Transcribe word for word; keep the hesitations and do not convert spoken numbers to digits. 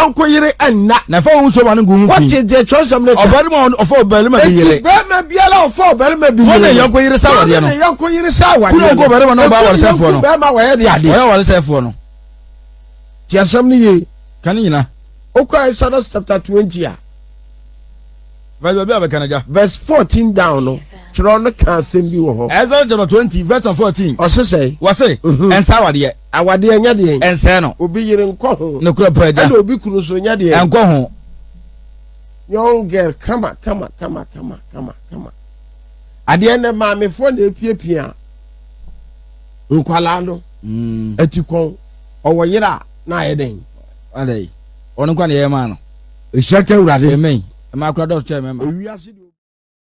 yonko yire enna na fa wo so ma no gu what is the choice of nature obari ma ofo obari ma bi yire be ma biala ofo obari ma bi yire wona yonko yire sa wade no yonko yire sa wade no ko obari ma no ba wale sefo no be ma waye de ade waye wale sefo no ti asam ni ye kan nyina okwa Exodus chapter twenty a verse be abekanaja verse fourteen down no tro no kan sem bi wo ho Exodus chapter twenty verse fourteen o se say wo se ensa wade awade anya de ense no obi yire nko ho ne kura pa ja na obi kuru so nya de enko ho young girl kama kama kama kama kama kama ade ne maamefo na epiepia nkwala no mm atikon owo yira na ayeden alai ono kwa ne yema no ehia ka urade amen ma kura do che me ma ewiase